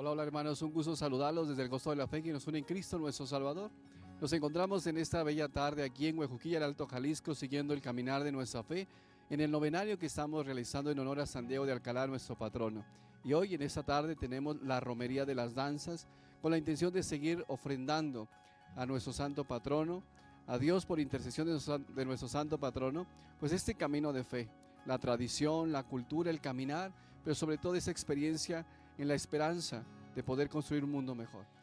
Hola, hola hermanos, un gusto saludarlos desde el gozo de la fe que nos une en Cristo nuestro Salvador. Nos encontramos en esta bella tarde aquí en Huejuquilla, el Alto Jalisco, siguiendo el caminar de nuestra fe en el novenario que estamos realizando en honor a San Diego de Alcalá, nuestro patrono. Y hoy en esta tarde tenemos la romería de las danzas con la intención de seguir ofrendando a nuestro santo patrono, a Dios por intercesión de nuestro santo patrono, pues este camino de fe, la tradición, la cultura, el caminar, pero sobre todo esa experiencia en la esperanza de poder construir un mundo mejor.